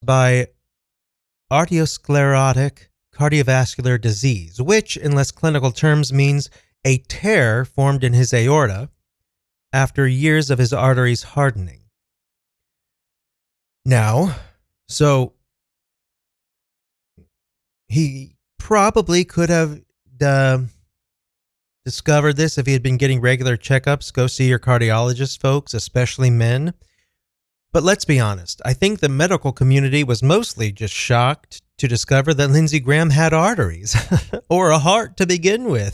by arteriosclerotic cardiovascular disease, which, in less clinical terms, means a tear formed in his aorta after years of his arteries hardening. Now, so he probably could have discovered this if he had been getting regular checkups. Go see your cardiologist, folks, especially men. But let's be honest. I think the medical community was mostly just shocked to discover that Lindsey Graham had arteries or a heart to begin with.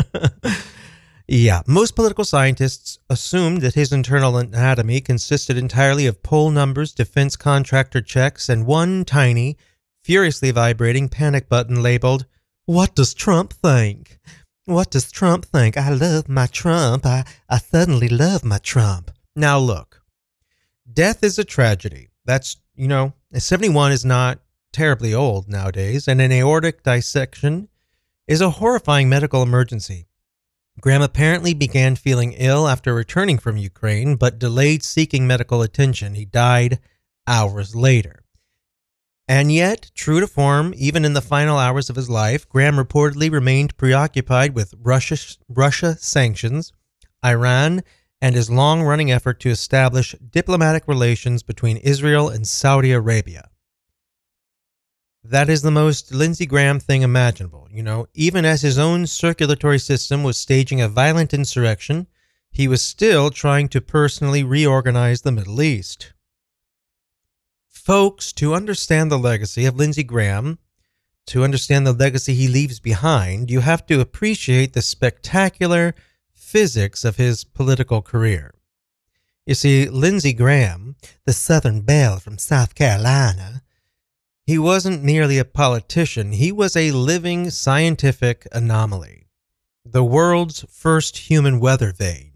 Yeah, most political scientists assumed that his internal anatomy consisted entirely of poll numbers, defense contractor checks, and one tiny, furiously vibrating panic button labeled, "What does Trump think? What does Trump think? I love my Trump. I suddenly love my Trump." Now look, death is a tragedy. That's, 71 is not terribly old nowadays, and an aortic dissection is a horrifying medical emergency. Graham apparently began feeling ill after returning from Ukraine, but delayed seeking medical attention. He died hours later. And yet, true to form, even in the final hours of his life, Graham reportedly remained preoccupied with Russia sanctions, Iran, and his long-running effort to establish diplomatic relations between Israel and Saudi Arabia. That is the most Lindsey Graham thing imaginable. Even as his own circulatory system was staging a violent insurrection, he was still trying to personally reorganize the Middle East. Folks, to understand the legacy of Lindsey Graham, to understand the legacy he leaves behind, you have to appreciate the spectacular physics of his political career. You see, Lindsey Graham, the Southern Belle from South Carolina, he wasn't merely a politician, he was a living scientific anomaly, the world's first human weather vane.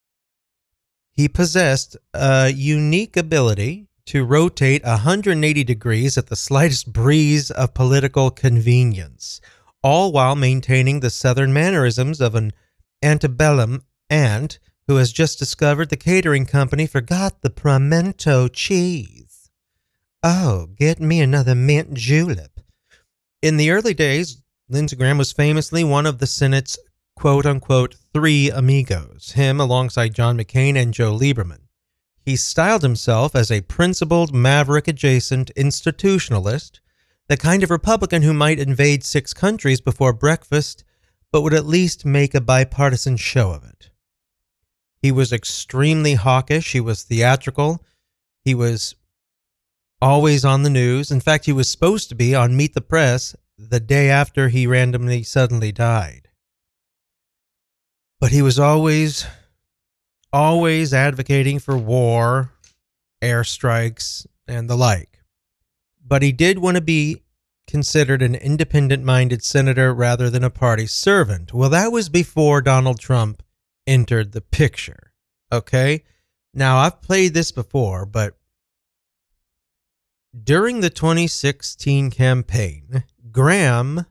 He possessed a unique ability to rotate 180 degrees at the slightest breeze of political convenience, all while maintaining the Southern mannerisms of an antebellum aunt who has just discovered the catering company forgot the pimento cheese. "Oh, get me another mint julep." In the early days, Lindsey Graham was famously one of the Senate's quote-unquote three amigos, him alongside John McCain and Joe Lieberman. He styled himself as a principled, maverick-adjacent institutionalist, the kind of Republican who might invade 6 countries before breakfast, but would at least make a bipartisan show of it. He was extremely hawkish. He was theatrical. He was always on the news. In fact, he was supposed to be on Meet the Press the day after he randomly suddenly died. But he was always advocating for war, airstrikes, and the like. But he did want to be considered an independent-minded senator rather than a party servant. Well, that was before Donald Trump entered the picture. Okay? Now, I've played this before, but during the 2016 campaign, Graham,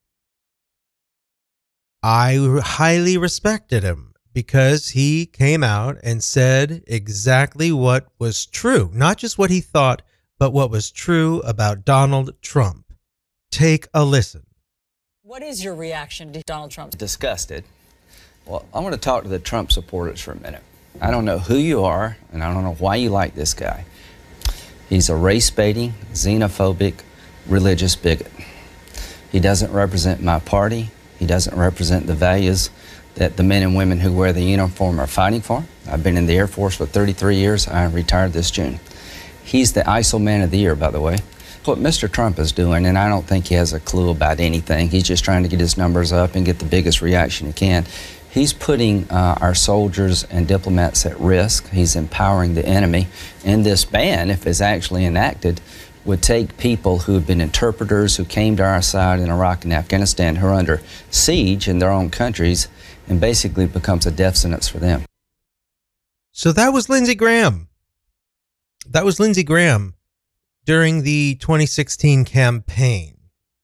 I highly respected him because he came out and said exactly what was true. Not just what he thought, but what was true about Donald Trump. Take a listen. What is your reaction to Donald Trump? Disgusted. Well, I want to talk to the Trump supporters for a minute. I don't know who you are, and I don't know why you like this guy. He's a race-baiting, xenophobic, religious bigot. He doesn't represent my party. He doesn't represent the values that the men and women who wear the uniform are fighting for. I've been in the Air Force for 33 years. I retired this June. He's the ISIL Man of the Year, by the way. What Mr. Trump is doing, and I don't think he has a clue about anything, he's just trying to get his numbers up and get the biggest reaction he can. He's putting our soldiers and diplomats at risk. He's empowering the enemy. And this ban, if it's actually enacted, would take people who have been interpreters, who came to our side in Iraq and Afghanistan, who are under siege in their own countries, and basically becomes a death sentence for them. So that was Lindsey Graham. That was Lindsey Graham during the 2016 campaign.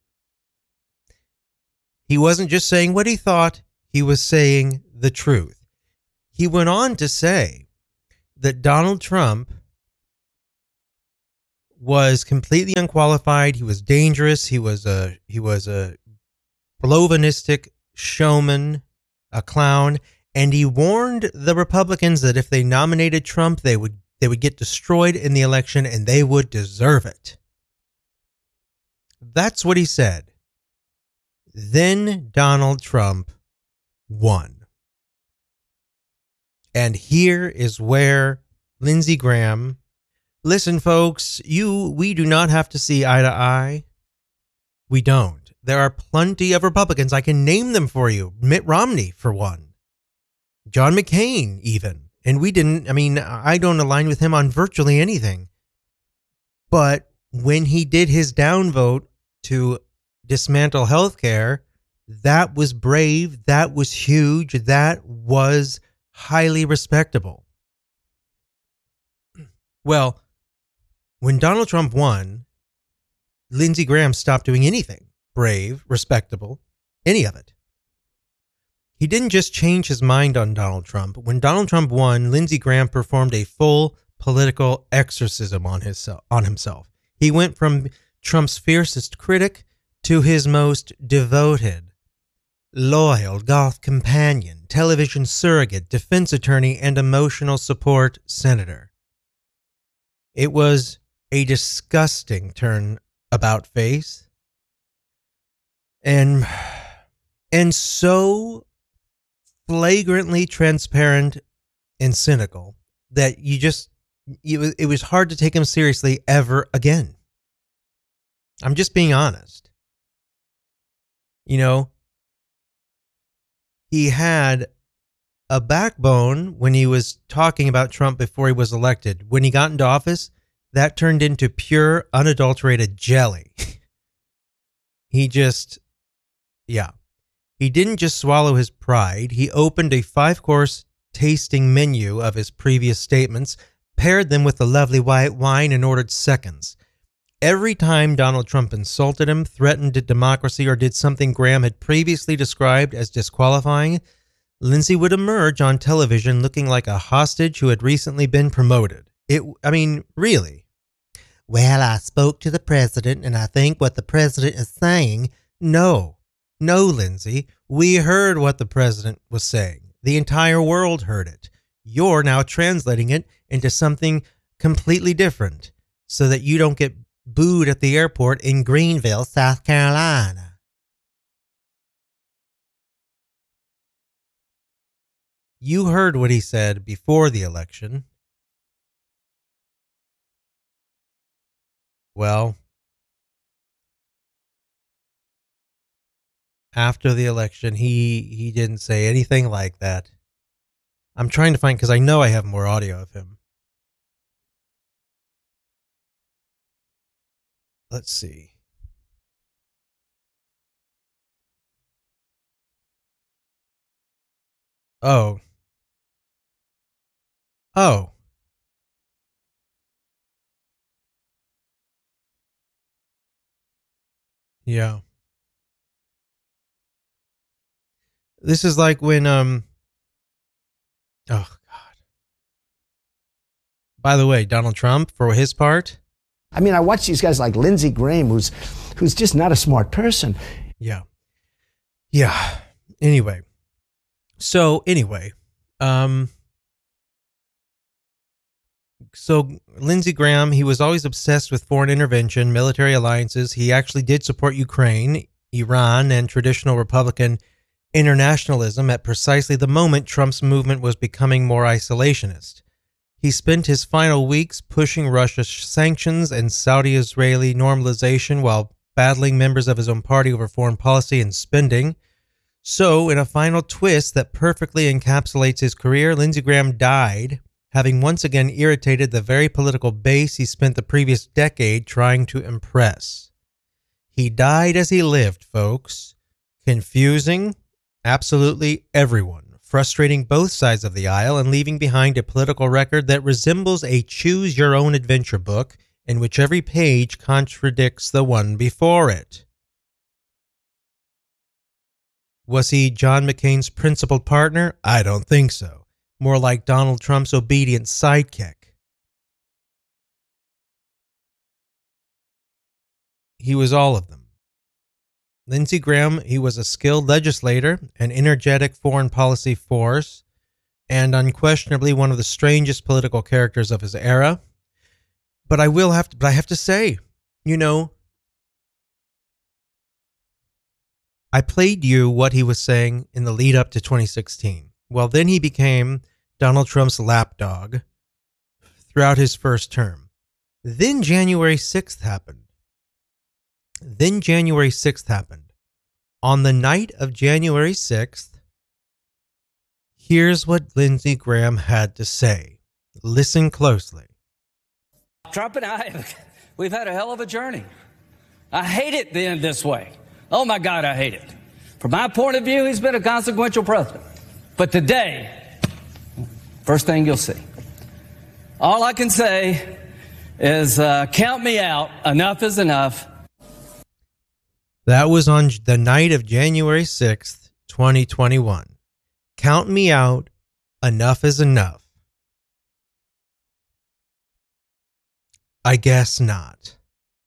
He wasn't just saying what he thought. He was saying the truth. He went on to say that Donald Trump was completely unqualified. He was dangerous. He was a chauvinistic showman, a clown, and he warned the Republicans that if they nominated Trump, they would get destroyed in the election and they would deserve it. That's what he said. Then Donald Trump won. And here is where Lindsey Graham, listen, folks, we do not have to see eye to eye. We don't. There are plenty of Republicans. I can name them for you. Mitt Romney, for one. John McCain, even. And I don't align with him on virtually anything. But when he did his downvote to dismantle healthcare, that was brave. That was huge. That was highly respectable. Well, when Donald Trump won, Lindsey Graham stopped doing anything brave, respectable, any of it. He didn't just change his mind on Donald Trump. When Donald Trump won, Lindsey Graham performed a full political exorcism on himself. He went from Trump's fiercest critic to his most devoted, loyal golf companion, television surrogate, defense attorney, and emotional support senator. It was a disgusting turn about face. And so flagrantly transparent and cynical that it was hard to take him seriously ever again. I'm just being honest. You know, he had a backbone when he was talking about Trump before he was elected. When he got into office, that turned into pure, unadulterated jelly. He didn't just swallow his pride. He opened a 5-course tasting menu of his previous statements, paired them with a lovely white wine, and ordered seconds. Every time Donald Trump insulted him, threatened democracy, or did something Graham had previously described as disqualifying, Lindsey would emerge on television looking like a hostage who had recently been promoted. Really. Well, I spoke to the president, and I think what the president is saying. No, Lindsey, we heard what the president was saying. The entire world heard it. You're now translating it into something completely different so that you don't get booed at the airport in Greenville, South Carolina. You heard what he said before the election. Well, after the election, he didn't say anything like that. I'm trying to find, because I know I have more audio of him. Let's see. Oh. Yeah. This is like when, oh God. By the way, Donald Trump, for his part. I mean, I watch these guys like Lindsey Graham, who's just not a smart person. Yeah. Anyway. So Lindsey Graham, he was always obsessed with foreign intervention, military alliances. He actually did support Ukraine, Iran, and traditional Republican internationalism at precisely the moment Trump's movement was becoming more isolationist. He spent his final weeks pushing Russia's sanctions and Saudi-Israeli normalization while battling members of his own party over foreign policy and spending. So, in a final twist that perfectly encapsulates his career, Lindsey Graham died, having once again irritated the very political base he spent the previous decade trying to impress. He died as he lived, folks, confusing absolutely everyone, frustrating both sides of the aisle, and leaving behind a political record that resembles a choose-your-own-adventure book in which every page contradicts the one before it. Was he John McCain's principal partner? I don't think so. More like Donald Trump's obedient sidekick. he was all of them. Lindsey Graham, he was a skilled legislator, an energetic foreign policy force, and unquestionably one of the strangest political characters of his era. But I have to say, I played you what he was saying in the lead up to 2016. Well, then he became Donald Trump's lapdog throughout his first term. Then January 6th happened. On the night of January 6th, here's what Lindsey Graham had to say. Listen closely. Trump and I, we've had a hell of a journey. I hate it being this way. Oh my God, I hate it. From my point of view, he's been a consequential president. But today, first thing you'll see. All I can say is count me out. Enough is enough. That was on the night of January 6th, 2021. Count me out. Enough is enough. I guess not.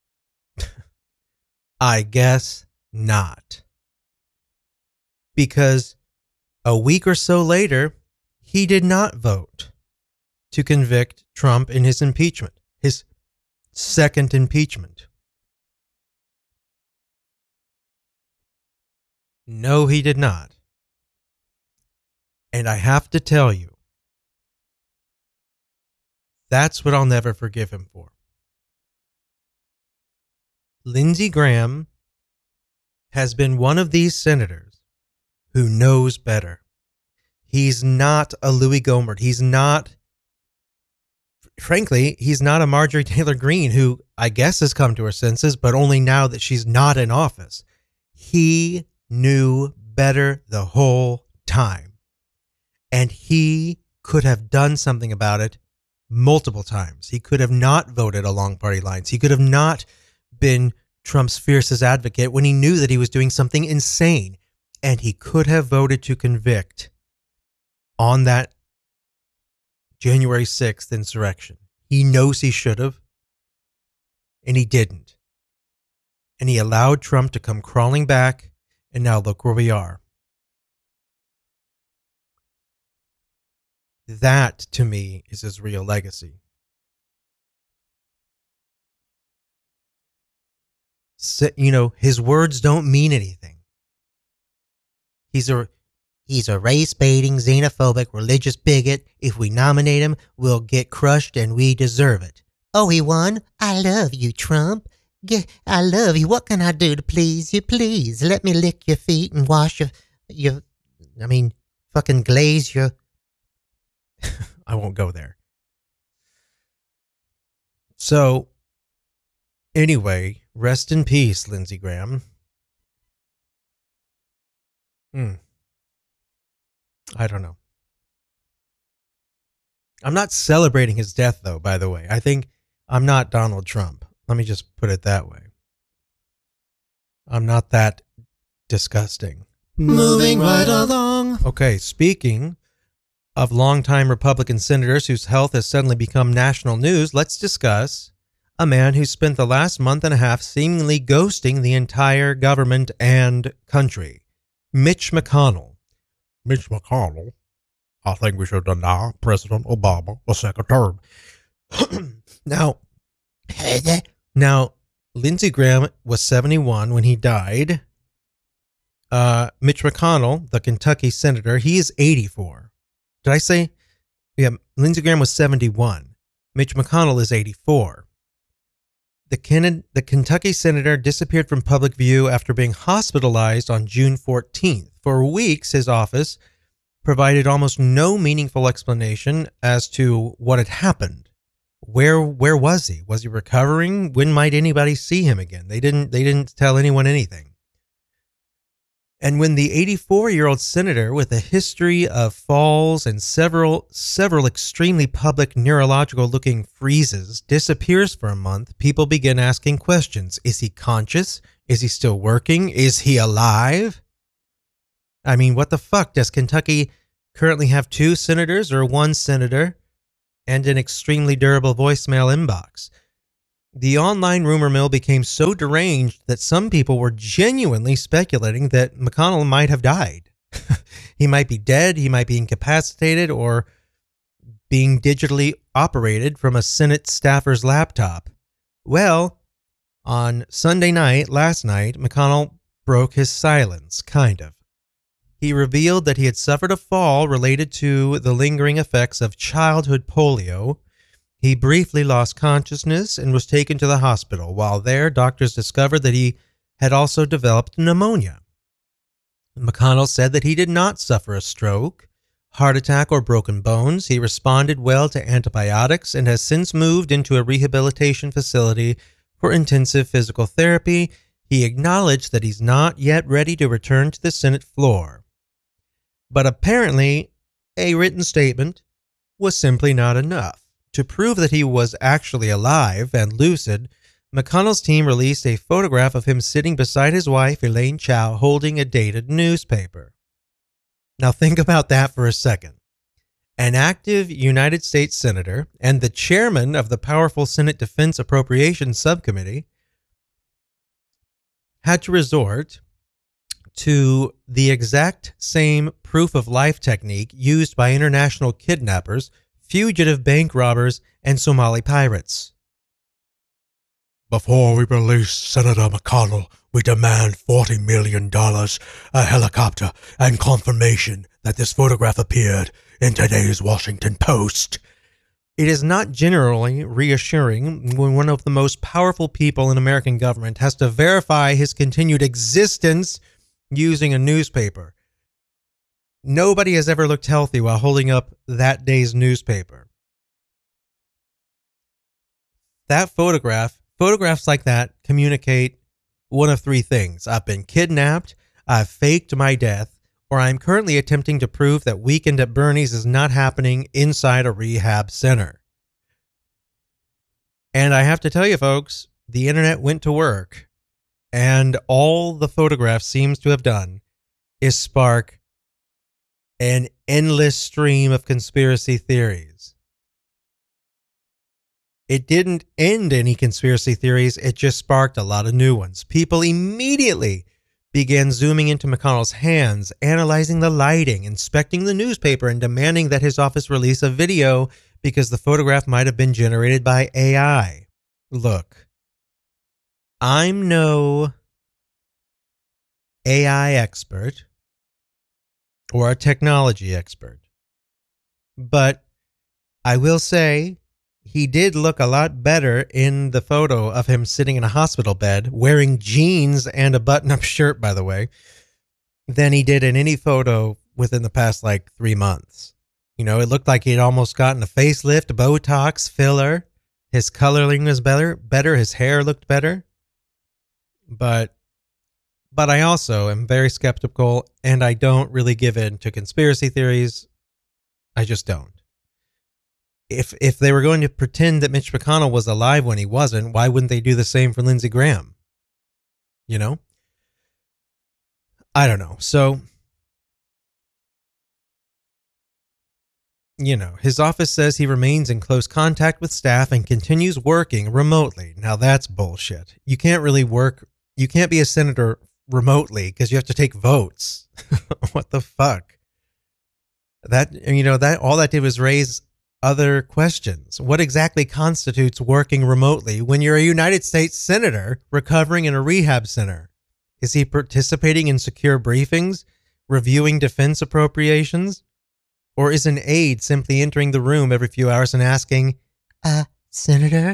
I guess not. Because a week or so later, he did not vote to convict Trump in his impeachment, his second impeachment. No, he did not. And I have to tell you, that's what I'll never forgive him for. Lindsey Graham has been one of these senators who knows better. He's not a Louis Gohmert. He's not a Marjorie Taylor Greene, who I guess has come to her senses, but only now that she's not in office. He knew better the whole time. And he could have done something about it multiple times. He could have not voted along party lines. He could have not been Trump's fiercest advocate when he knew that he was doing something insane. And he could have voted to convict on that January 6th insurrection. He knows he should have, and he didn't. And he allowed Trump to come crawling back, and now look where we are. That, to me, is his real legacy. So, his words don't mean anything. He's a race-baiting, xenophobic, religious bigot. If we nominate him, we'll get crushed, and we deserve it. Oh, he won? I love you, Trump. I love you. What can I do to please you? Please, let me lick your feet and wash fucking glaze your... I won't go there. So, anyway, rest in peace, Lindsey Graham. I don't know. I'm not celebrating his death, though, by the way. I think I'm not Donald Trump. Let me just put it that way. I'm not that disgusting. Moving right along. Okay, speaking of longtime Republican senators whose health has suddenly become national news, let's discuss a man who spent the last month and a half seemingly ghosting the entire government and country. Mitch McConnell. Mitch McConnell. I think we should deny President Obama a second term. Now, Lindsey Graham was 71 when he died. Mitch McConnell, the Kentucky senator, he is 84. Did I say? Yeah, Lindsey Graham was 71. Mitch McConnell is 84. The Kentucky senator disappeared from public view after being hospitalized on June 14th. For weeks, his office provided almost no meaningful explanation as to what had happened. Where was he? Was he recovering? When might anybody see him again? They didn't tell anyone anything. And when the 84-year-old senator with a history of falls and several extremely public neurological-looking freezes disappears for a month, people begin asking questions. Is he conscious? Is he still working? Is he alive? I mean, what the fuck? Does Kentucky currently have 2 senators or 1 senator and an extremely durable voicemail inbox? The online rumor mill became so deranged that some people were genuinely speculating that McConnell might have died. He might be dead, he might be incapacitated, or being digitally operated from a Senate staffer's laptop. Well, on Sunday night, last night, McConnell broke his silence, kind of. He revealed that he had suffered a fall related to the lingering effects of childhood polio. He briefly lost consciousness and was taken to the hospital. While there, doctors discovered that he had also developed pneumonia. McConnell said that he did not suffer a stroke, heart attack, or broken bones. He responded well to antibiotics and has since moved into a rehabilitation facility for intensive physical therapy. He acknowledged that he's not yet ready to return to the Senate floor. But apparently, a written statement was simply not enough. To prove that he was actually alive and lucid, McConnell's team released a photograph of him sitting beside his wife, Elaine Chao, holding a dated newspaper. Now think about that for a second. An active United States Senator and the chairman of the powerful Senate Defense Appropriations Subcommittee had to resort to the exact same proof of life technique used by international kidnappers, fugitive bank robbers, and Somali pirates. Before we release Senator McConnell, we demand $40 million, a helicopter, and confirmation that this photograph appeared in today's Washington Post. It is not generally reassuring when one of the most powerful people in American government has to verify his continued existence using a newspaper. Nobody has ever looked healthy while holding up that day's newspaper. That photographs like that communicate one of three things. I've been kidnapped, I've faked my death, or I'm currently attempting to prove that Weekend at Bernie's is not happening inside a rehab center. And I have to tell you, folks, the internet went to work, and all the photograph seems to have done is spark an endless stream of conspiracy theories. It didn't end any conspiracy theories, it just sparked a lot of new ones. People immediately began zooming into McConnell's hands, analyzing the lighting, inspecting the newspaper, and demanding that his office release a video because the photograph might have been generated by AI. Look, I'm no AI expert or a technology expert, but I will say he did look a lot better in the photo of him sitting in a hospital bed, wearing jeans and a button-up shirt, by the way, than he did in any photo within the past, 3 months. You know, it looked like he'd almost gotten a facelift, Botox, filler. His coloring was better. His hair looked better. But I also am very skeptical, and I don't really give in to conspiracy theories. I just don't. If they were going to pretend that Mitch McConnell was alive when he wasn't, why wouldn't they do the same for Lindsey Graham? You know? I don't know. So, his office says he remains in close contact with staff and continues working remotely. Now that's bullshit. You can't be a senator remotely because you have to take votes. What the fuck? That all that did was raise other questions. What exactly constitutes working remotely when you're a United States senator recovering in a rehab center? Is he participating in secure briefings, reviewing defense appropriations? Or is an aide simply entering the room every few hours and asking, Senator,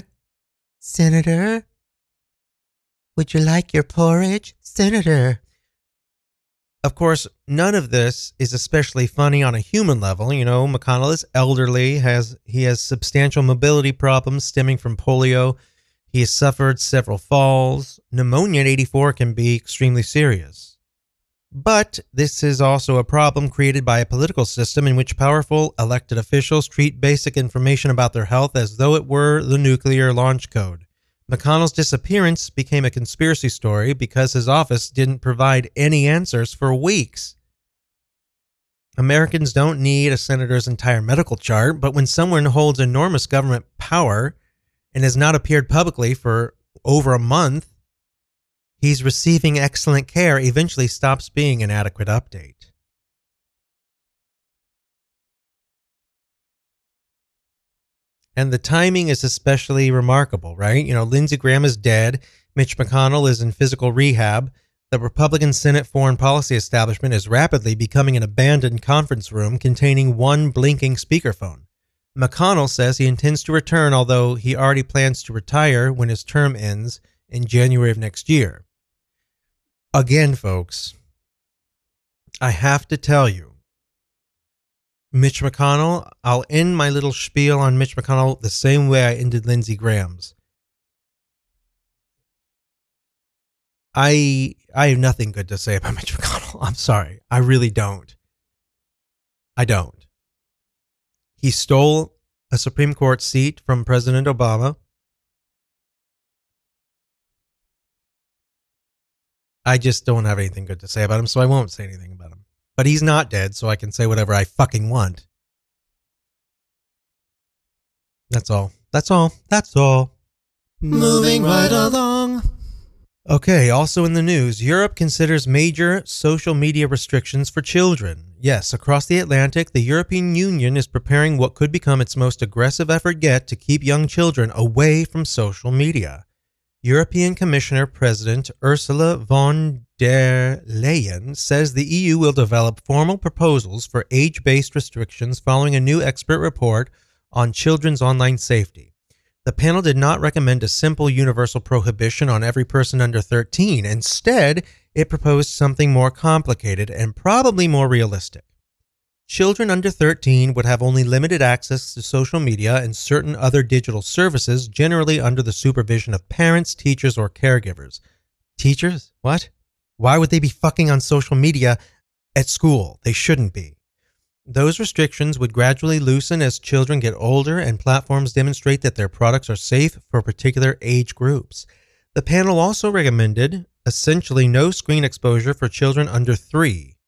would you like your porridge, Senator? Of course, none of this is especially funny on a human level. McConnell is elderly, he has substantial mobility problems stemming from polio. He has suffered several falls. Pneumonia at 84 can be extremely serious. But this is also a problem created by a political system in which powerful elected officials treat basic information about their health as though it were the nuclear launch code. McConnell's disappearance became a conspiracy story because his office didn't provide any answers for weeks. Americans don't need a senator's entire medical chart, but when someone holds enormous government power and has not appeared publicly for over a month, he's receiving excellent care eventually stops being an adequate update. And the timing is especially remarkable, right? You know, Lindsey Graham is dead. Mitch McConnell is in physical rehab. The Republican Senate Foreign Policy Establishment is rapidly becoming an abandoned conference room containing one blinking speakerphone. McConnell says he intends to return, although he already plans to retire when his term ends in January of next year. Again, folks, I have to tell you, Mitch McConnell, I'll end my little spiel on Mitch McConnell the same way I ended Lindsey Graham's. I have nothing good to say about Mitch McConnell. I'm sorry. I really don't. I don't. He stole a Supreme Court seat from President Obama. I just don't have anything good to say about him, so I won't say anything about him. But he's not dead, so I can say whatever I fucking want. That's all. That's all. That's all. Moving right along. Okay, also in the news, Europe considers major social media restrictions for children. Yes, across the Atlantic, the European Union is preparing what could become its most aggressive effort yet to keep young children away from social media. European Commissioner President Ursula von der Leyen says the EU will develop formal proposals for age-based restrictions following a new expert report on children's online safety. The panel did not recommend a simple universal prohibition on every person under 13. Instead, it proposed something more complicated and probably more realistic. Children under 13 would have only limited access to social media and certain other digital services, generally under the supervision of parents, teachers, or caregivers. Teachers? What? Why would they be fucking on social media at school? They shouldn't be. Those restrictions would gradually loosen as children get older and platforms demonstrate that their products are safe for particular age groups. The panel also recommended essentially no screen exposure for children under 3.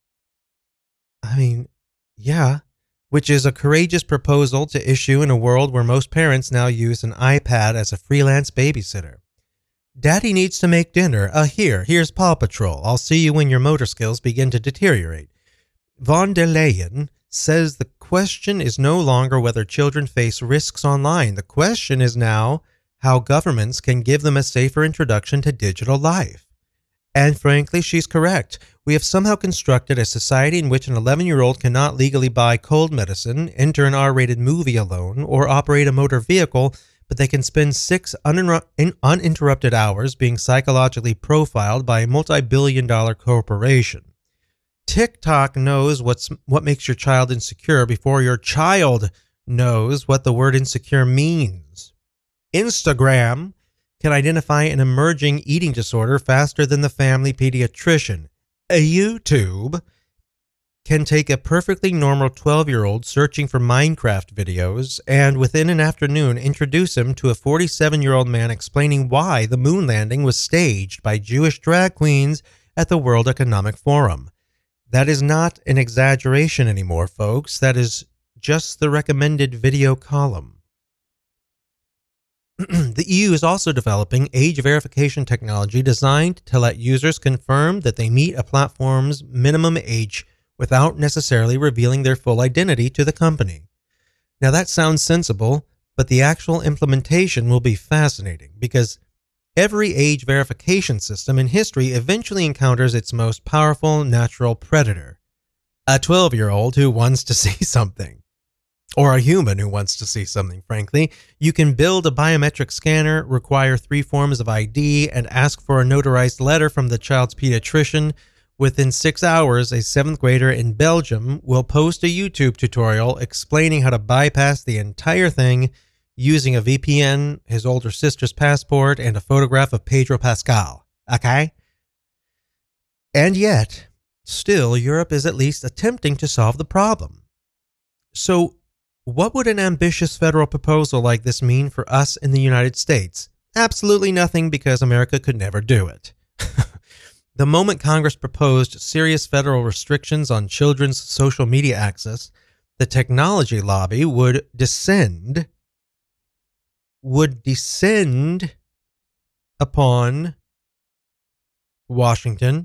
Yeah, which is a courageous proposal to issue in a world where most parents now use an iPad as a freelance babysitter. Daddy needs to make dinner. Here's Paw Patrol. I'll see you when your motor skills begin to deteriorate. Von der Leyen says the question is no longer whether children face risks online. The question is now how governments can give them a safer introduction to digital life. And frankly, she's correct. We have somehow constructed a society in which an 11-year-old cannot legally buy cold medicine, enter an R-rated movie alone, or operate a motor vehicle, but they can spend 6 uninterrupted hours being psychologically profiled by a multi-billion-dollar corporation. TikTok knows what makes your child insecure before your child knows what the word insecure means. Instagram can identify an emerging eating disorder faster than the family pediatrician. YouTube can take a perfectly normal 12-year-old searching for Minecraft videos and within an afternoon introduce him to a 47-year-old man explaining why the moon landing was staged by Jewish drag queens at the World Economic Forum. That is not an exaggeration anymore, folks. That is just the recommended video column. The EU is also developing age verification technology designed to let users confirm that they meet a platform's minimum age without necessarily revealing their full identity to the company. Now that sounds sensible, but the actual implementation will be fascinating because every age verification system in history eventually encounters its most powerful natural predator, a 12-year-old who wants to see something. Or a human who wants to see something, frankly. You can build a biometric scanner, require 3 forms of ID, and ask for a notarized letter from the child's pediatrician. Within 6 hours, a 7th grader in Belgium will post a YouTube tutorial explaining how to bypass the entire thing using a VPN, his older sister's passport, and a photograph of Pedro Pascal. Okay? And yet, still, Europe is at least attempting to solve the problem. So, what would an ambitious federal proposal like this mean for us in the United States? Absolutely nothing, because America could never do it. The moment Congress proposed serious federal restrictions on children's social media access, the technology lobby would descend would descend upon Washington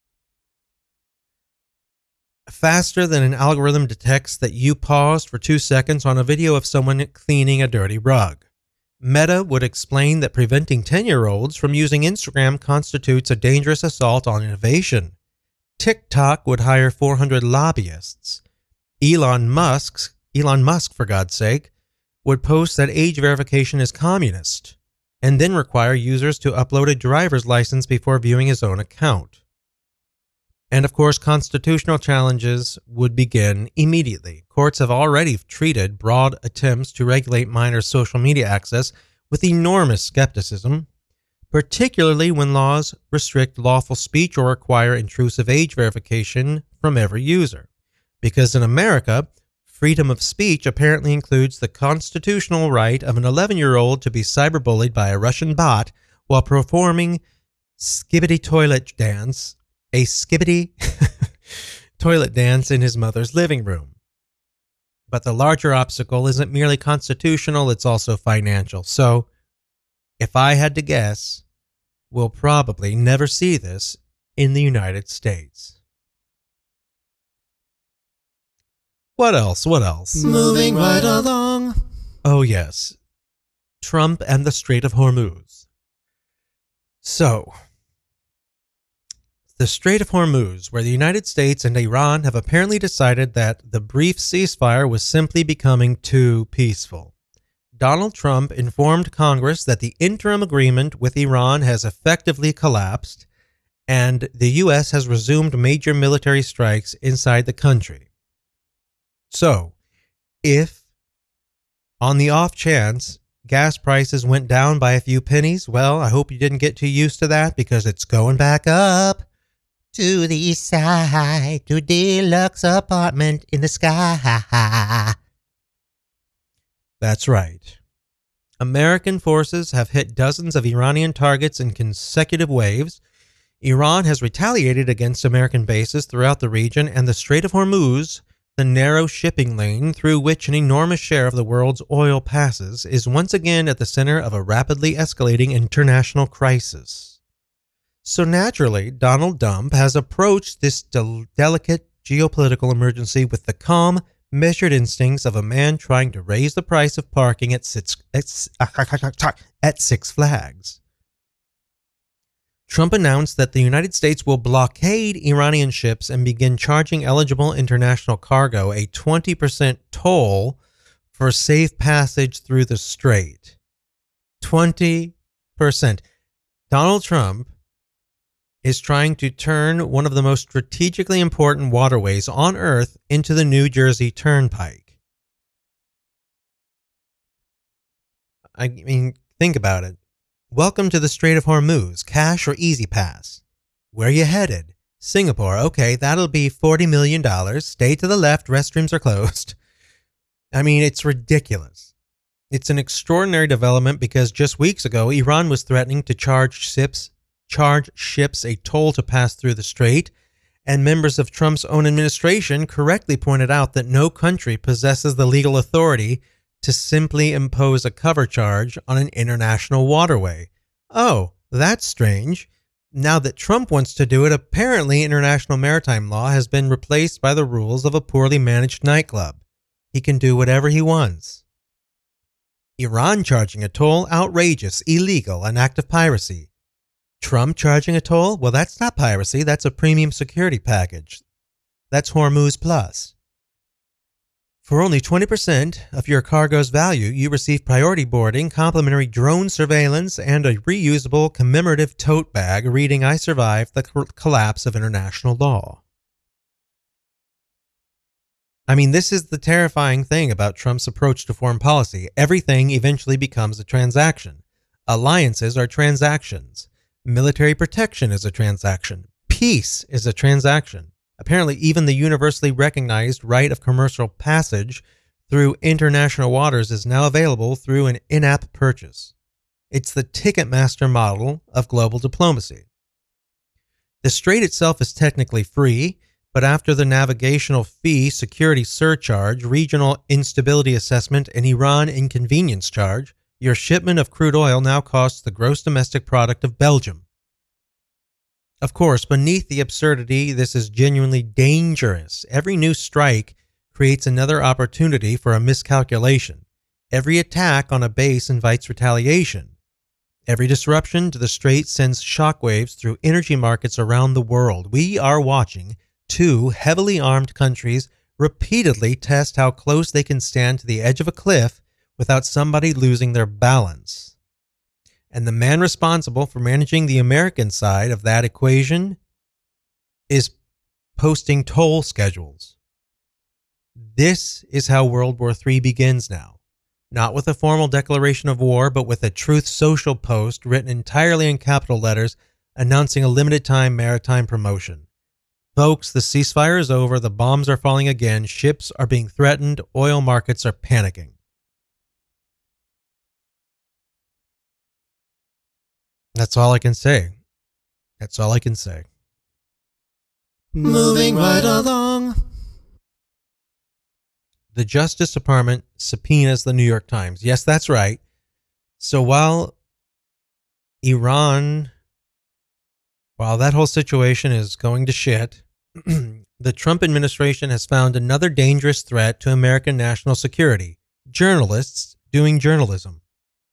faster than an algorithm detects that you paused for 2 seconds on a video of someone cleaning a dirty rug. Meta would explain that preventing 10-year-olds from using Instagram constitutes a dangerous assault on innovation. TikTok would hire 400 lobbyists. Elon Musk, for God's sake, would post that age verification is communist, and then require users to upload a driver's license before viewing his own account. And of course, constitutional challenges would begin immediately. Courts have already treated broad attempts to regulate minors' social media access with enormous skepticism, particularly when laws restrict lawful speech or require intrusive age verification from every user. Because in America, freedom of speech apparently includes the constitutional right of an 11-year-old to be cyberbullied by a Russian bot while performing skibbity toilet dance, a skibbity toilet dance in his mother's living room. But the larger obstacle isn't merely constitutional, it's also financial. So, if I had to guess, we'll probably never see this in the United States. What else? Moving right along. Oh, yes. Trump and the Strait of Hormuz. So, the Strait of Hormuz, where the United States and Iran have apparently decided that the brief ceasefire was simply becoming too peaceful. Donald Trump informed Congress that the interim agreement with Iran has effectively collapsed, and the U.S. has resumed major military strikes inside the country. So, if, on the off chance, gas prices went down by a few pennies, well, I hope you didn't get too used to that because it's going back up to the east side, to deluxe apartment in the sky. That's right. American forces have hit dozens of Iranian targets in consecutive waves. Iran has retaliated against American bases throughout the region, and the Strait of Hormuz, the narrow shipping lane through which an enormous share of the world's oil passes, is once again at the center of a rapidly escalating international crisis. So naturally, Donald Trump has approached this delicate geopolitical emergency with the calm, measured instincts of a man trying to raise the price of parking at Six Flags. Trump announced that the United States will blockade Iranian ships and begin charging eligible international cargo a 20% toll for safe passage through the strait. 20%. Donald Trump is trying to turn one of the most strategically important waterways on Earth into the New Jersey Turnpike. I mean, think about it. Welcome to the Strait of Hormuz, cash or easy pass. Where are you headed? Singapore. Okay, that'll be $40 million. Stay to the left, restrooms are closed. I mean, it's ridiculous. It's an extraordinary development because just weeks ago, Iran was threatening to charge ships a toll to pass through the strait, and members of Trump's own administration correctly pointed out that no country possesses the legal authority to simply impose a cover charge on an international waterway. Oh, that's strange. Now that Trump wants to do it, apparently international maritime law has been replaced by the rules of a poorly managed nightclub. He can do whatever he wants. Iran charging a toll? Outrageous, illegal, an act of piracy. Trump charging a toll? Well, that's not piracy. That's a premium security package. That's Hormuz Plus. For only 20% of your cargo's value, you receive priority boarding, complimentary drone surveillance, and a reusable commemorative tote bag reading "I survived the collapse of international law." I mean, this is the terrifying thing about Trump's approach to foreign policy. Everything eventually becomes a transaction. Alliances are transactions. Military protection is a transaction. Peace is a transaction. Apparently, even the universally recognized right of commercial passage through international waters is now available through an in-app purchase. It's the Ticketmaster model of global diplomacy. The strait itself is technically free, but after the navigational fee, security surcharge, regional instability assessment, and Iran inconvenience charge, Your shipment of crude oil now costs the gross domestic product of Belgium. Of course, beneath the absurdity, this is genuinely dangerous. Every new strike creates another opportunity for a miscalculation. Every attack on a base invites retaliation. Every disruption to the strait sends shockwaves through energy markets around the world. We are watching two heavily armed countries repeatedly test how close they can stand to the edge of a cliff without somebody losing their balance. And the man responsible for managing the American side of that equation is posting toll schedules. This is how World War III begins now. Not with a formal declaration of war, but with a Truth Social post written entirely in capital letters announcing a limited time maritime promotion. Folks, the ceasefire is over, the bombs are falling again, ships are being threatened, oil markets are panicking. That's all I can say. That's all I can say. Moving right along. The Justice Department subpoenas the New York Times. Yes, that's right. So while that whole situation is going to shit, the Trump administration has found another dangerous threat to American national security: journalists doing journalism.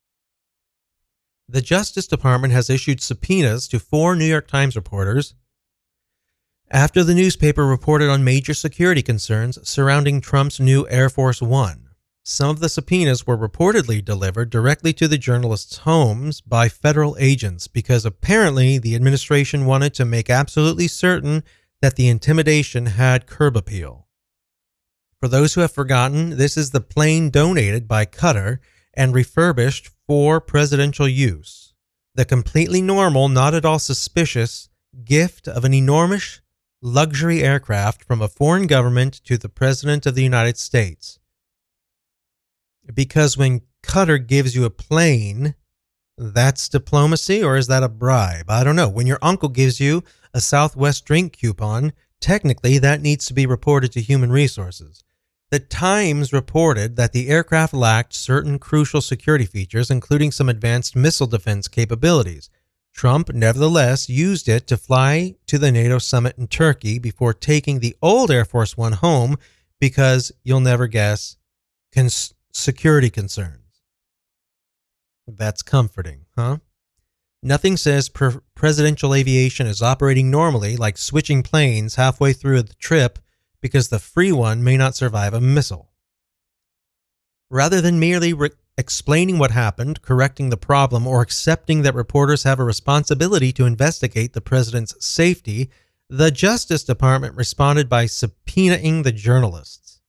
The Justice Department has issued subpoenas to 4 New York Times reporters after the newspaper reported on major security concerns surrounding Trump's new Air Force One. Some of the subpoenas were reportedly delivered directly to the journalists' homes by federal agents because apparently the administration wanted to make absolutely certain that the intimidation had curb appeal. For those who have forgotten, this is the plane donated by Qatar and refurbished for presidential use. The completely normal, not at all suspicious gift of an enormous luxury aircraft from a foreign government to the President of the United States. Because when Qatar gives you a plane, that's diplomacy, or is that a bribe? I don't know. When your uncle gives you a Southwest drink coupon, technically that needs to be reported to Human Resources. The Times reported that the aircraft lacked certain crucial security features, including some advanced missile defense capabilities. Trump, nevertheless, used it to fly to the NATO summit in Turkey before taking the old Air Force One home because, you'll never guess, security concerns. That's comforting, huh? Nothing says presidential aviation is operating normally, like switching planes halfway through the trip because the free one may not survive a missile. Rather than merely explaining what happened, correcting the problem, or accepting that reporters have a responsibility to investigate the president's safety, the Justice Department responded by subpoenaing the journalists,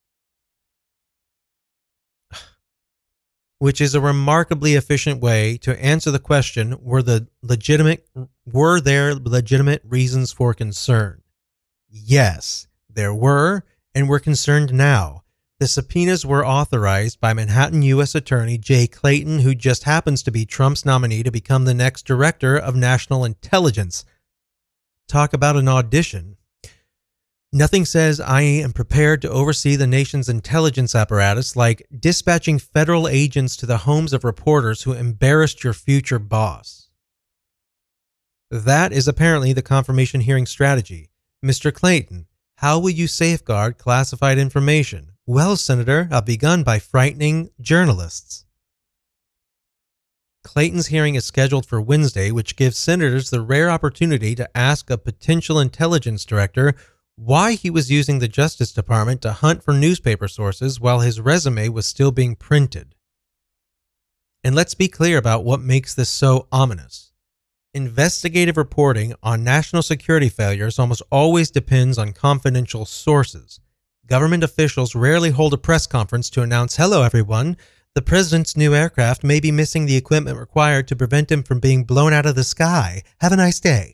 which is a remarkably efficient way to answer the question, were there legitimate reasons for concern? Yes, there were, and we're concerned now. The subpoenas were authorized by Manhattan U.S. Attorney Jay Clayton, who just happens to be Trump's nominee to become the next Director of National Intelligence. Talk about an audition. Nothing says I am prepared to oversee the nation's intelligence apparatus like dispatching federal agents to the homes of reporters who embarrassed your future boss. That is apparently the confirmation hearing strategy. Mr. Clayton, how will you safeguard classified information? Well, Senator, I've begun by frightening journalists. Clayton's hearing is scheduled for Wednesday, which gives senators the rare opportunity to ask a potential intelligence director why he was using the Justice Department to hunt for newspaper sources while his resume was still being printed. And let's be clear about what makes this so ominous. Investigative reporting on national security failures almost always depends on confidential sources. Government officials rarely hold a press conference to announce, "Hello, everyone. The president's new aircraft may be missing the equipment required to prevent him from being blown out of the sky. Have a nice day."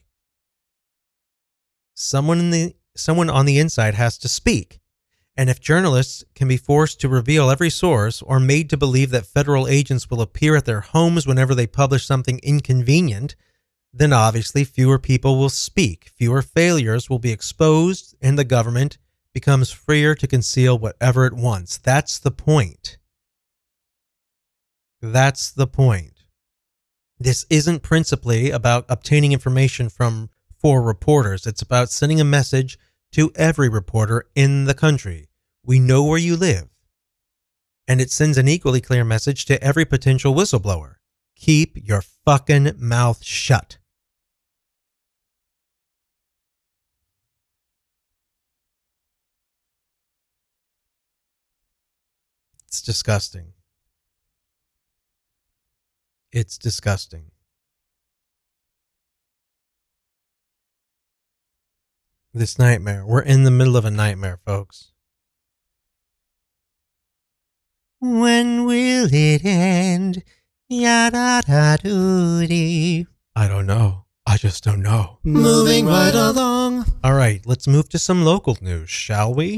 Someone on the inside has to speak. And if journalists can be forced to reveal every source or made to believe that federal agents will appear at their homes whenever they publish something inconvenient, then obviously fewer people will speak, fewer failures will be exposed, and the government becomes freer to conceal whatever it wants. That's the point. That's the point. This isn't principally about obtaining information for reporters. It's about sending a message to every reporter in the country. We know where you live. And it sends an equally clear message to every potential whistleblower. Keep your fucking mouth shut. It's disgusting. It's disgusting. This nightmare. We're in the middle of a nightmare, folks. When will it end? Yada-da-doo-dee. I don't know. I just don't know. Moving right along. All right, let's move to some local news, shall we?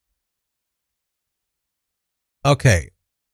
Okay.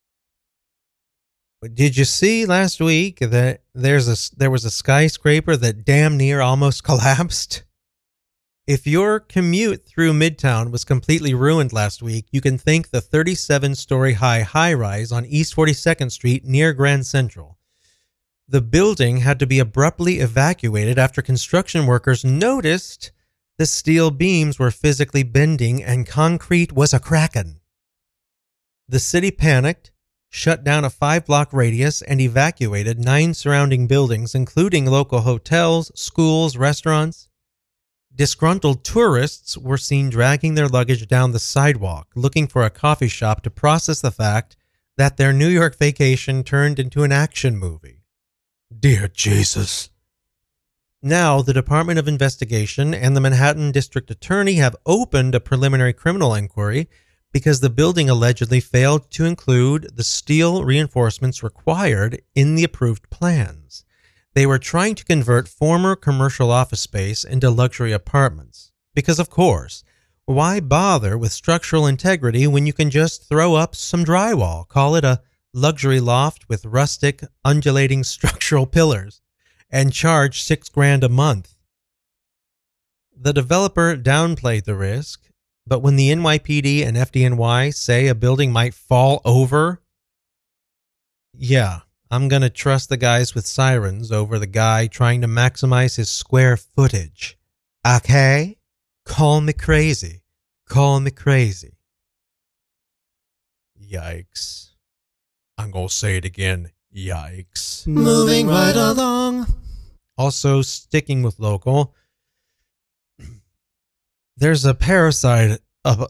Did you see last week that there was a skyscraper that damn near almost collapsed? If your commute through Midtown was completely ruined last week, you can thank the 37-story high-rise on East 42nd Street near Grand Central. The building had to be abruptly evacuated after construction workers noticed the steel beams were physically bending and concrete was a-crackin'. The city panicked, shut down a 5-block radius, and evacuated 9 surrounding buildings, including local hotels, schools, restaurants. Disgruntled tourists were seen dragging their luggage down the sidewalk, looking for a coffee shop to process the fact that their New York vacation turned into an action movie. Dear Jesus. Now, the Department of Investigation and the Manhattan District Attorney have opened a preliminary criminal inquiry because the building allegedly failed to include the steel reinforcements required in the approved plans. They were trying to convert former commercial office space into luxury apartments. Because, of course, why bother with structural integrity when you can just throw up some drywall, call it a luxury loft with rustic, undulating structural pillars, and charge $6,000 a month? The developer downplayed the risk, but when the NYPD and FDNY say a building might fall over, yeah, I'm going to trust the guys with sirens over the guy trying to maximize his square footage. Okay? Call me crazy. Call me crazy. Yikes. I'm going to say it again. Yikes. Moving right along. Also, sticking with local, there's a parasite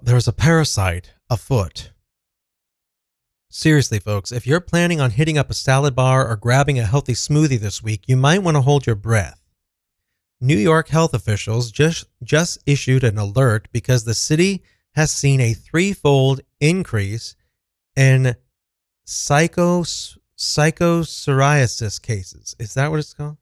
afoot. Seriously, folks, if you're planning on hitting up a salad bar or grabbing a healthy smoothie this week, you might want to hold your breath. New York health officials just issued an alert because the city has seen a 3-fold increase in cyclosporiasis cases. Is that what it's called?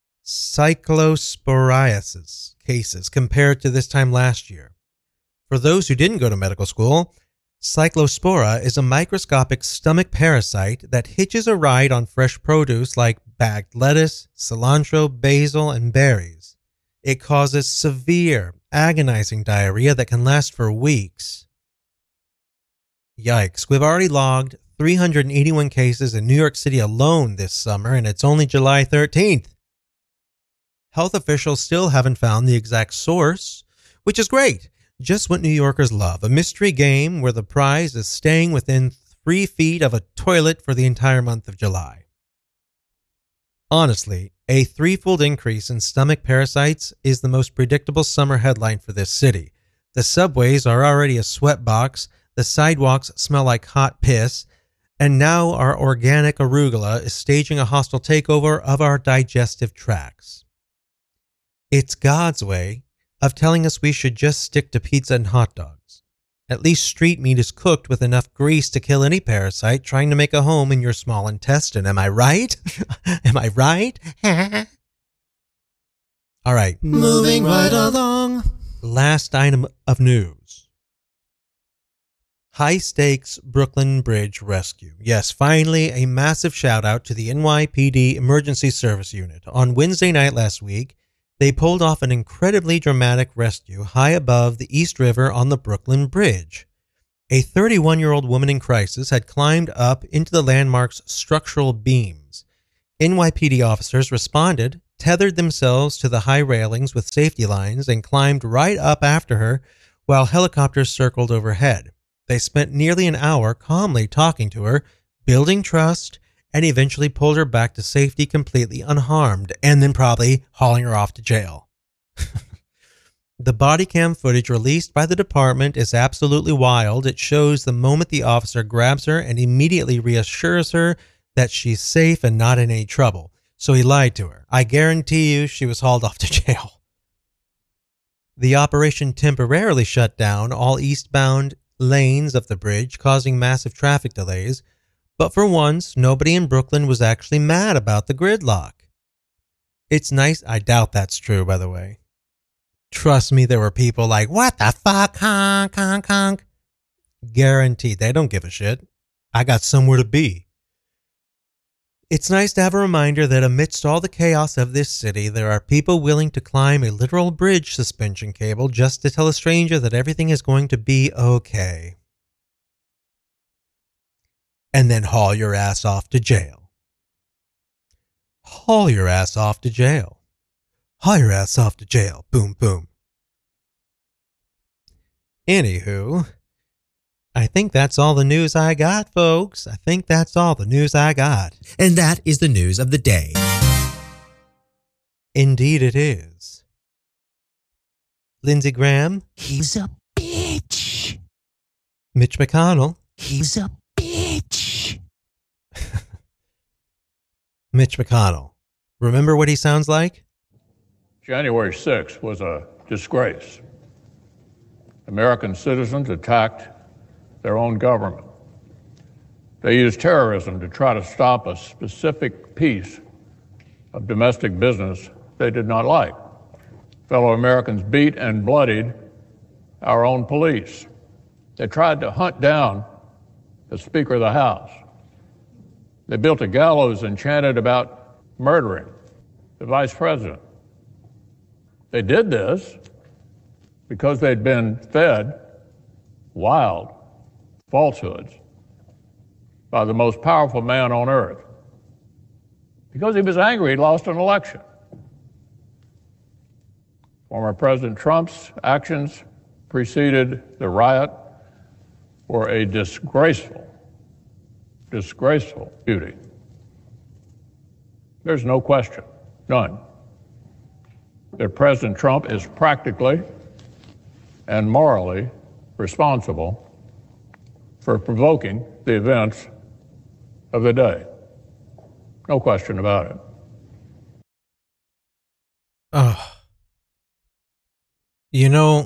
Cyclosporiasis cases compared to this time last year. For those who didn't go to medical school, Cyclospora is a microscopic stomach parasite that hitches a ride on fresh produce like bagged lettuce, cilantro, basil, and berries. It causes severe, agonizing diarrhea that can last for weeks. Yikes, we've already logged 381 cases in New York City alone this summer, and it's only July 13th. Health officials still haven't found the exact source, which is great. Just what New Yorkers love, a mystery game where the prize is staying within 3 feet of a toilet for the entire month of July. Honestly, a 3-fold increase in stomach parasites is the most predictable summer headline for this city. The subways are already a sweatbox, the sidewalks smell like hot piss, and now our organic arugula is staging a hostile takeover of our digestive tracts. It's God's way of telling us we should just stick to pizza and hot dogs. At least street meat is cooked with enough grease to kill any parasite trying to make a home in your small intestine. Am I right? Am I right? All right. Moving right along. Last item of news. High-stakes Brooklyn Bridge rescue. Yes, finally, a massive shout-out to the NYPD Emergency Service Unit. On Wednesday night last week, they pulled off an incredibly dramatic rescue high above the East River on the Brooklyn Bridge. A 31-year-old woman in crisis had climbed up into the landmark's structural beams. NYPD officers responded, tethered themselves to the high railings with safety lines, and climbed right up after her while helicopters circled overhead. They spent nearly an hour calmly talking to her, building trust, and eventually pulled her back to safety completely unharmed, and then probably hauling her off to jail. The body cam footage released by the department is absolutely wild. It shows the moment the officer grabs her and immediately reassures her that she's safe and not in any trouble. So he lied to her. I guarantee you she was hauled off to jail. The operation temporarily shut down all eastbound lanes of the bridge, causing massive traffic delays. But for once, nobody in Brooklyn was actually mad about the gridlock. It's nice. I doubt that's true, by the way. Trust me, there were people like, what the fuck, honk, honk, honk. Guaranteed, they don't give a shit. I got somewhere to be. It's nice to have a reminder that amidst all the chaos of this city, there are people willing to climb a literal bridge suspension cable just to tell a stranger that everything is going to be okay. And then haul your ass off to jail. Haul your ass off to jail. Haul your ass off to jail. Boom, boom. Anywho, I think that's all the news I got, folks. I think that's all the news I got. And that is the news of the day. Indeed it is. Lindsey Graham. He's a bitch. Mitch McConnell. He's a bitch. Mitch McConnell. Remember what he sounds like? January 6th was a disgrace. American citizens attacked their own government. They used terrorism to try to stop a specific piece of domestic business they did not like. Fellow Americans beat and bloodied our own police. They tried to hunt down the Speaker of the House. They built a gallows and chanted about murdering the Vice President. They did this because they'd been fed wild falsehoods by the most powerful man on earth. Because he was angry he'd lost an election. Former President Trump's actions preceded the riot were a disgraceful beauty. There's no question, none, that President Trump is practically and morally responsible for provoking the events of the day. No question about it. You know,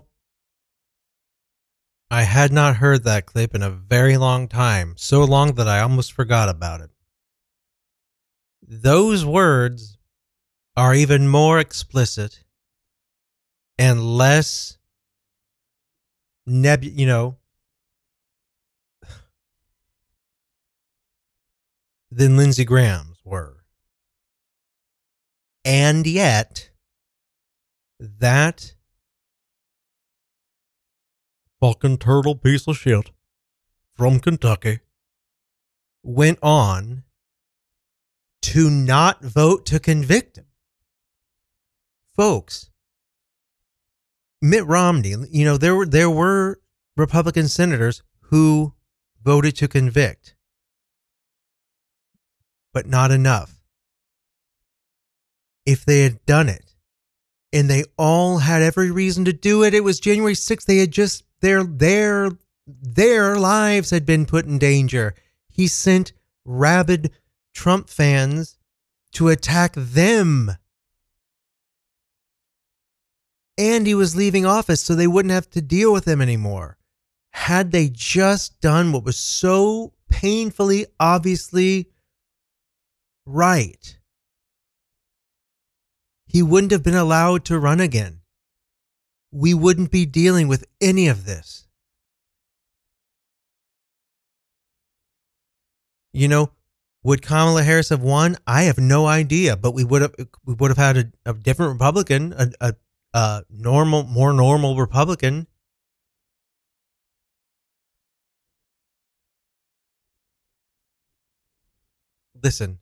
I had not heard that clip in a very long time, so long that I almost forgot about it. Those words are even more explicit and less than Lindsey Graham's were. And yet, that fucking turtle piece of shit from Kentucky went on to not vote to convict him. Folks, Mitt Romney, there were Republican senators who voted to convict, but not enough. If they had done it, and they all had every reason to do it, it was January 6th. They had just their lives had been put in danger. He sent rabid Trump fans to attack them. And he was leaving office so they wouldn't have to deal with him anymore. Had they just done what was so painfully, obviously right, he wouldn't have been allowed to run again. We wouldn't be dealing with any of this. Would Kamala Harris have won? I have no idea, but we would have had a different Republican, a more normal Republican. Listen.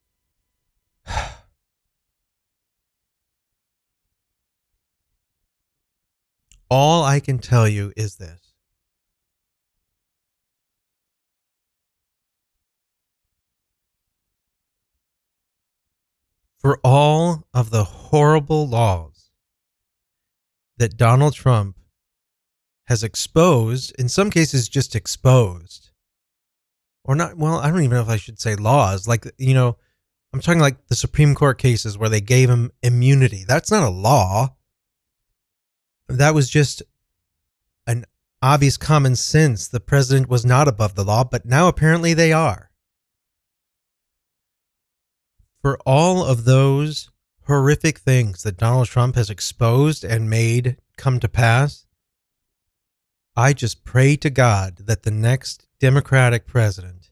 All I can tell you is this. For all of the horrible laws that Donald Trump has exposed, in some cases just exposed, or not, well, I don't even know if I should say laws. Like, you know, I'm talking like the Supreme Court cases where they gave him immunity. That's not a law. That was just an obvious common sense. The president was not above the law, but now apparently they are. For all of those horrific things that Donald Trump has exposed and made come to pass, I just pray to God that the next Democratic president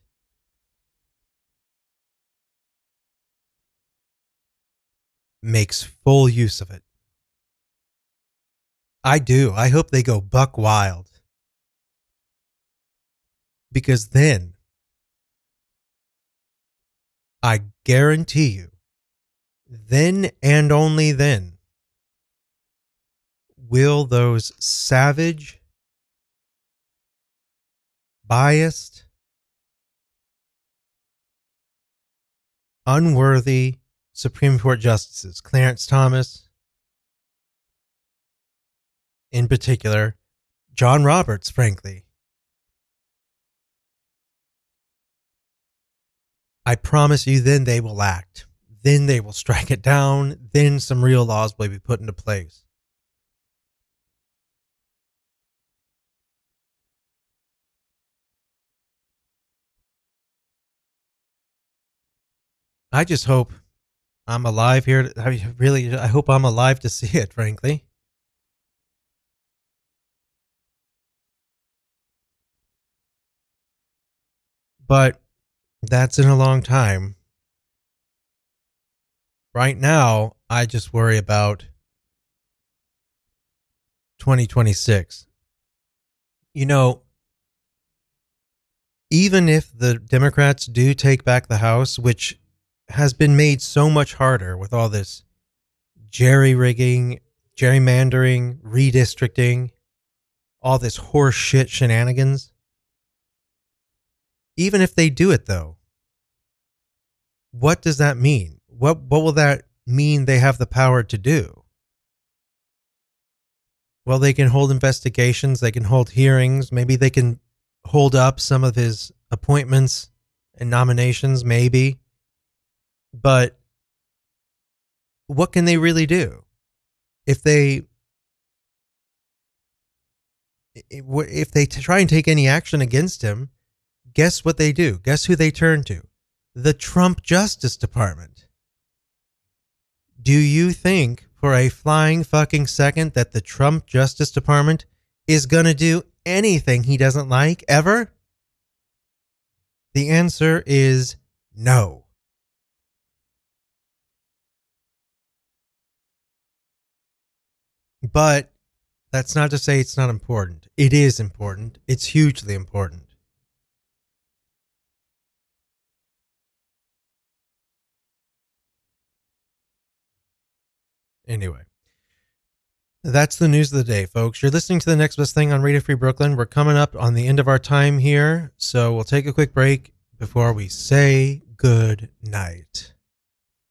makes full use of it. I do. I hope they go buck wild. Because then, I guarantee you, then and only then, will those savage, biased, unworthy Supreme Court justices, Clarence Thomas, in particular, John Roberts, frankly, I promise you, then they will act. Then they will strike it down. Then some real laws will be put into place. I just hope I'm alive here. I hope I'm alive to see it, frankly. But that's in a long time. Right now, I just worry about 2026. You know, even if the Democrats do take back the House, which has been made so much harder with all this jerry-rigging, gerrymandering, redistricting, all this horse shit shenanigans. Even if they do it, though, what does that mean? What will that mean they have the power to do? Well, they can hold investigations, they can hold hearings, maybe they can hold up some of his appointments and nominations, maybe. But what can they really do? If they try and take any action against him, guess what they do? Guess who they turn to? The Trump Justice Department. Do you think for a flying fucking second that the Trump Justice Department is going to do anything he doesn't like ever? The answer is no. But that's not to say it's not important. It is important. It's hugely important. Anyway, that's the news of the day, folks. You're listening to The Next Best Thing on Radio Free Brooklyn. We're coming up on the end of our time here, so we'll take a quick break before we say good night.